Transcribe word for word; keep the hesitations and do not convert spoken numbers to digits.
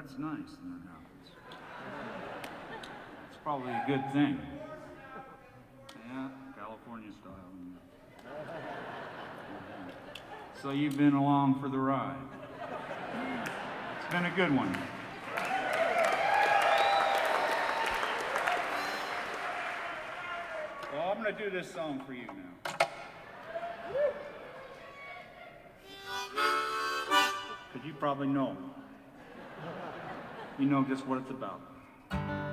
It's nice when that happens. It's probably a good thing. Yeah, California style. So you've been along for the ride. It's been a good one. Well, I'm going to do this song for you now. Because you probably know. You know just what it's about.